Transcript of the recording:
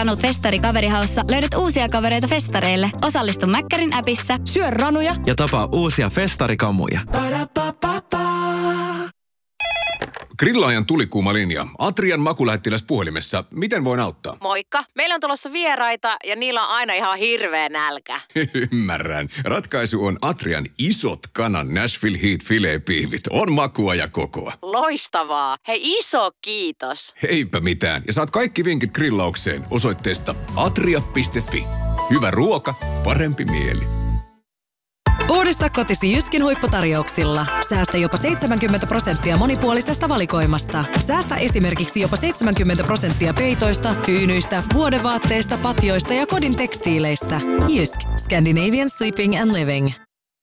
Ranut Festari Kaverihaussa löydät uusia kavereita festareille. Osallistu Mäkkärin appissa. Syö ranuja ja tapaa uusia festarikamuja. Grillaajan tulikuuma linja. Atrian makulähettiläs puhelimessa. Miten voin auttaa? Moikka. Meillä on tulossa vieraita ja niillä on aina ihan hirveä nälkä. Ymmärrän. Ratkaisu on Atrian isot kanan Nashville Heat filet-piivit. On makua ja kokoa. Loistavaa. Hei, iso kiitos. Heipä mitään. Ja saat kaikki vinkit grillaukseen osoitteesta atria.fi. Hyvä ruoka, parempi mieli. Uudista kotisi Jyskin huipputarjouksilla. Säästä jopa 70% monipuolisesta valikoimasta. Säästä esimerkiksi jopa 70% peitoista, tyynyistä, vuodevaatteista, patjoista ja kodin tekstiileistä. Jysk. Scandinavian Sleeping and Living.